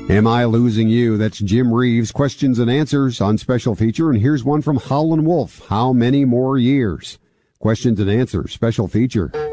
Am I Losing You? That's Jim Reeves. Questions and answers on special feature. And here's one from Howlin' Wolf. How many more years? Questions and answers, special feature.